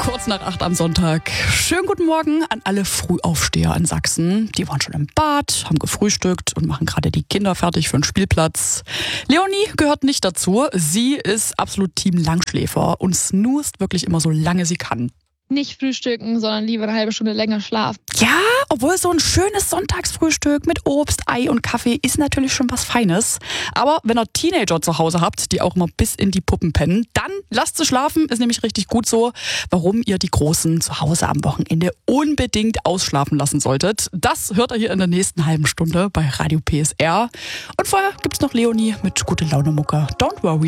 Kurz nach 8 am Sonntag. Schönen guten Morgen an alle Frühaufsteher in Sachsen. Die waren schon im Bad, haben gefrühstückt und machen gerade die Kinder fertig für den Spielplatz. Leonie gehört nicht dazu. Sie ist absolut Team Langschläfer und snoost wirklich immer so lange sie kann. Nicht frühstücken, sondern lieber eine halbe Stunde länger schlafen. Ja, obwohl so ein schönes Sonntagsfrühstück mit Obst, Ei und Kaffee ist natürlich schon was Feines. Aber wenn ihr Teenager zu Hause habt, die auch immer bis in die Puppen pennen, dann lasst sie schlafen, ist nämlich richtig gut so. Warum ihr die Großen zu Hause am Wochenende unbedingt ausschlafen lassen solltet, das hört ihr hier in der nächsten halben Stunde bei Radio PSR. Und vorher gibt's noch Leonie mit Gute Laune Mucke. Don't worry.